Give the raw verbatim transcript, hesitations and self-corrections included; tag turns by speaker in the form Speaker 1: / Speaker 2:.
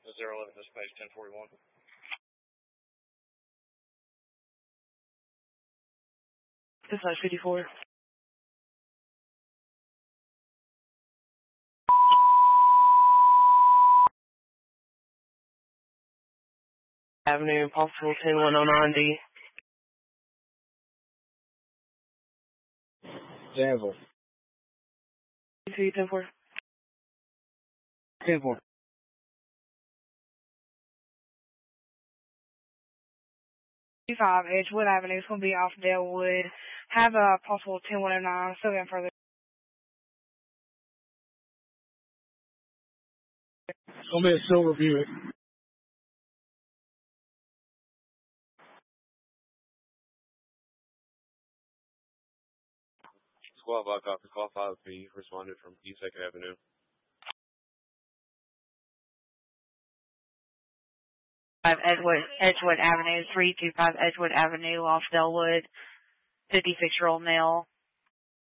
Speaker 1: zero eleven dispatch ten forty-one.
Speaker 2: Dispatch fifty-four. Avenue, possible ten one oh nine D.
Speaker 3: Danville.
Speaker 2: ten four.
Speaker 3: ten four.
Speaker 4: five Edgewood Avenue is going to be off Delwood. Have a possible ten one oh nine, still going further.
Speaker 3: It's going to be a silver Buick.
Speaker 5: Squad five copy, call five B, responded from East second Avenue.
Speaker 6: five Edgewood, Edgewood Avenue, three two five Edgewood Avenue off Delwood, fifty-six-year-old male,